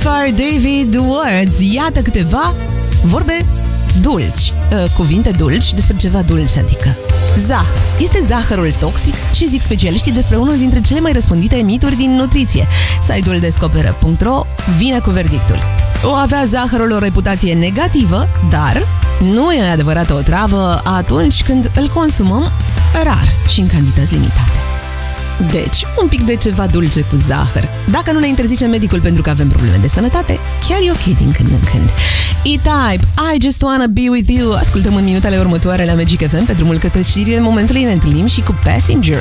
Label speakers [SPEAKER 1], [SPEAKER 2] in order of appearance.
[SPEAKER 1] Jennifer David Words. Iată câteva vorbe dulci, cuvinte dulci despre ceva dulce, adică zahăr. Este zahărul toxic? Și zic specialiștii despre unul dintre cele mai răspândite mituri din nutriție. Site-ul Descoperă.ro vine cu verdictul. O avea zahărul o reputație negativă, dar nu e adevărat o travă atunci când îl consumăm rar și în cantități limitate. Deci, un pic de ceva dulce cu zahăr. Dacă nu ne interzice medicul pentru că avem probleme de sănătate, chiar e ok din când în când. E-Type, I Just Wanna Be With You. Ascultăm în minutele următoare la Magic FM pe drumul către știrile momentului. Ne întâlnim și cu Passenger.